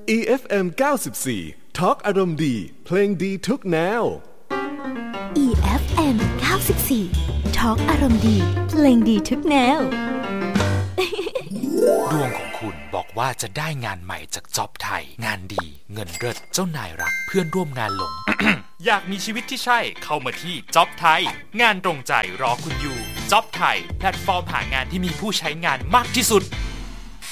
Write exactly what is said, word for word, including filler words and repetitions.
อี เอฟ เอ็ม เก้าสิบสี่ Talk อารมณ์ดีเพลงดีทุกแนวอี เอฟ เอ็ม เก้าสิบสี่ Talk อารมณ์ดีเพลงดีทุกแนวดวงของคุณบอกว่าจะได้งานใหม่จากจ็อบไทยงานดีเงินเลิศเจ้านายรักเพื่อนร่วมงานหลง อยากมีชีวิตที่ใช่เข้ามาที่จ็อบไทยงานตรงใจรอคุณอยู่จ็อบไทยแพลตฟอร์มหางานที่มีผู้ใช้งานมากที่สุด